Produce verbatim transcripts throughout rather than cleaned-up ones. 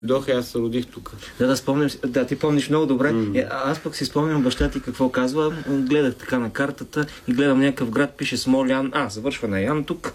Дох и аз се родих тук. Да, да, спомням, да, ти помниш много добре. Mm. Аз пък си спомням баща ти какво казва. Гледах така на картата и гледам някакъв град, пише Смолян. А, завършва на Ян тук.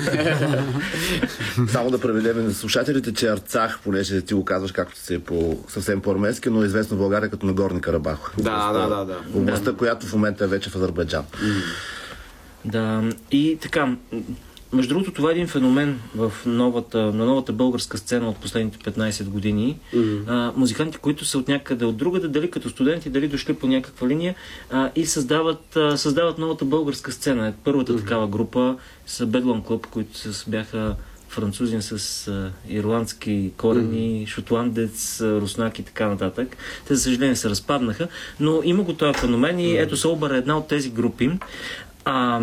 Само да преведем на слушателите, че Арцах, понеже ти го казваш както се е по съвсем по-арменски, но е известно в България като Нагорни Карабах. Да, да, да, да. Областта, да. Която в момента е вече в Азербайджан. Mm. Да, и така... Между другото, това е един феномен в новата, на новата българска сцена от последните петнайсет години. Mm-hmm. А, музиканти, които са от някъде от другаде, дали като студенти, дали дошли по някаква линия а, и създават, а, създават новата българска сцена. Първата mm-hmm. такава група са Bedlam Club, които с, бяха французин с а, ирландски корени, mm-hmm. шотландец, а, руснак и така нататък. Те, за съжаление, се разпаднаха, но има го този феномен и ето Sober е една от тези групи. А,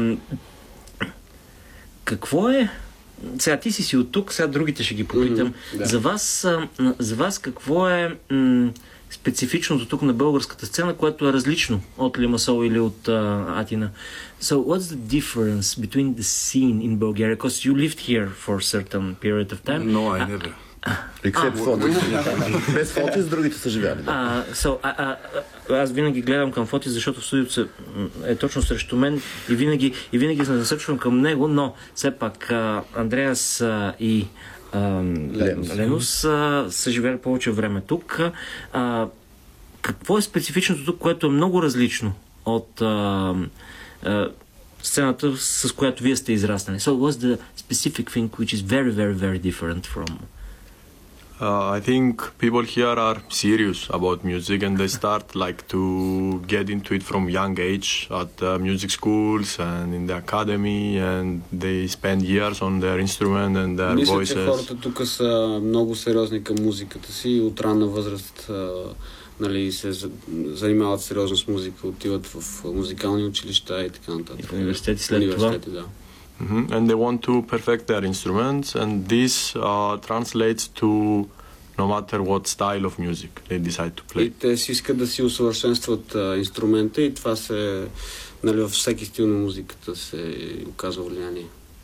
Какво е? Сега ти си си от тук, сега другите ще ги попитам. Mm-hmm, да. За вас, за вас какво е м- специфичното тук на българската сцена, което е различно от Лимасол или от uh, Атина? So what's the difference between the scene in Bulgaria? Because you lived here for a certain period of time. No, I never. Except Фотис. Без Фотис, другите са живяли. Да. Uh, so, а, а, аз винаги гледам към Фотис, защото в студиото е точно срещу мен и винаги, и винаги се насъчвам към него, но все пак а, Андреас а, и а, Ленус, Ленус а, са живели повече време тук. А, какво е специфичното тук, което е много различно от а, а, сцената, с която вие сте израснали? So what's the specific thing which is very, very, very different from... Uh, I think people here are serious about music and they start like to get into it from young age at uh, music schools and in the academy and they spend years on their instrument and their Мисля, voices. че хората тук са много сериозни към музиката си и от ранна възраст а, нали, се занимават сериозно с музика, отиват в музикални училища и така нататък. И в университети след това. Да. Mm-hmm. And they want to perfect their instruments and this uh, translates to no matter what style of music they decide to play. И те си искат да си усъвършенстват а, инструмента и това се, нали, във всеки стил на музиката се оказва влияние.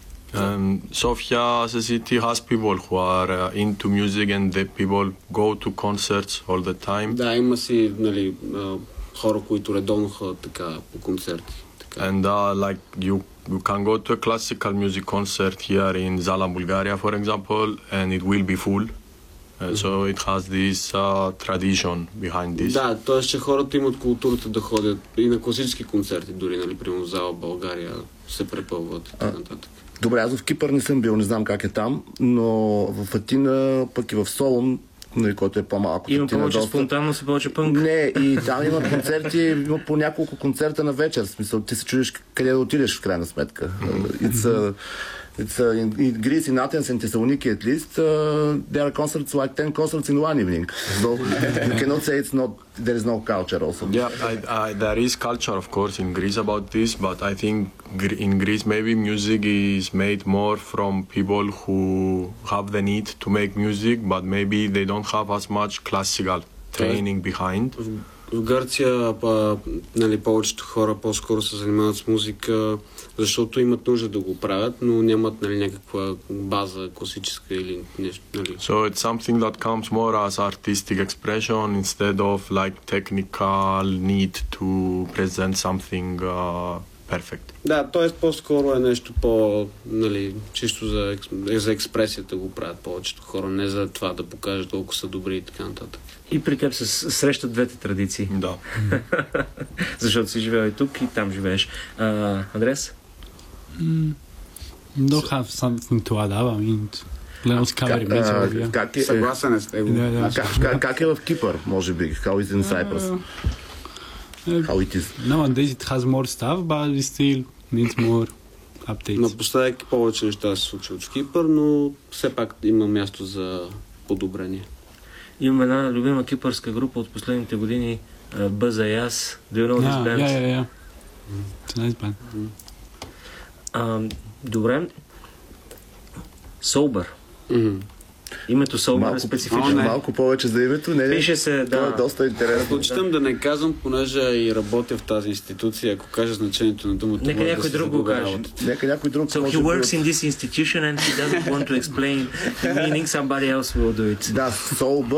Um, Sofia as a city has people who are uh, into music and the people go to concerts all the time. Да, има си, нали, а, хора, които редовно ходят така по концерти. Така. And uh, like you You can go to a classical music concert here in Zala, Bulgaria, for example, and it will be full. Uh, so it has this uh, tradition behind this. Да, т.е. че хората имат културата да ходят и на класически концерти, дори, нали, примерно в Зала, България се препълват и така нататък. Добре, аз в Кипър не съм бил, не знам как е там, но в Атина, пък и в Солун, нали, който е по-малко. Има повече спонтанност и повече пънк. Не, и там има концерти, има по няколко концерта на вечер. В смисъл, ти се чудиш къде да отидеш в крайна сметка. It's a, it's a, in, in Greece, in Athens, in Thessaloniki at least, uh, there are concerts like ten concerts in one evening. So you cannot say it's not, there is no culture also. Yeah, I, I, there is culture, of course, in Greece about this, but I think in Greece maybe music is made more from people who have the need to make music, but maybe they don't have as much classical training behind. В Гърция, па, нали, повечето хора по-скоро се занимават с музика, защото имат нужда да го правят, но нямат, нали, някаква база класическа или нещо. Нали. So it's something that comes more as artistic expression instead of like technical need to present something uh, perfect. Да, т.е. по-скоро е нещо по, нали, чисто за, за експресията го правят повечето хора, не за това да покажат колко са добри и така нататък. И при теб се срещат двете традиции. Да. Защото си живеел и тук, и там живееш. Uh, Андреас? Mm, don't have something to add up. I mean, Ленус кавери мисля. Как е? Съгласен е с него. Да, да. Как, как е в Кипър, може би? How is in Cyprus? How it is? Nowadays it has more stuff, but it still needs more updates. Напоследък повече неща се случват в Кипър, но все пак има място за подобрение. Имам една любима кипърска група от последните години, Бъза и аз. Do you know this band? Yeah, yeah, yeah. It's a nice band. Uh, добре. Sober. Mm-hmm. Името Soul е Малко, специфично. О, не. малко повече за името. Не, не. Пише се, Това да. е доста интересно. Предпочитам да не казвам, понеже и работя в тази институция. Ако кажа значението на думата, Нека може някой да се друг го загубя каже. работата. Нека някой друг So може he да works in this institution and he doesn't want to explain the meaning, somebody else will do it. Да, Soul